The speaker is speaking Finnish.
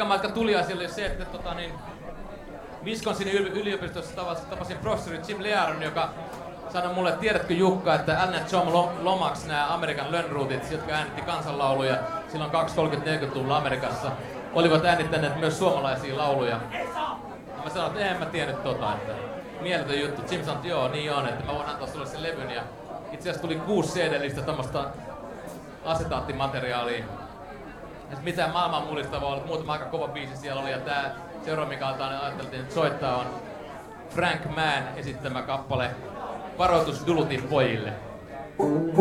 pitkän matkan tuliasia oli se, että Wisconsinin yliopistossa tapasin professori Jim Learon, joka sanoi mulle, että tiedätkö Jukka, että Alan John Lomax, nämä Amerikan Lönnruutit, jotka äänitti kansanlauluja silloin 20-40-luvulla Amerikassa, olivat äänittäneet myös suomalaisia lauluja. Ja mä sanoin, että en mä tiennyt että mieletön juttu. Jim sanoi, että joo, niin on, että mä voin antaa sulle sen levyn. Ja itse asiassa tuli 6 CD-listä tämmöstä asetaattimateriaalia. Ja mitään maailman mullistavaa ollut, muutama aika kova biisi siellä oli. Ja tää seuraava, mikä ajateltiin, että soittaa, on Frank Mann esittämä kappale Varoitus Dulutin pojille.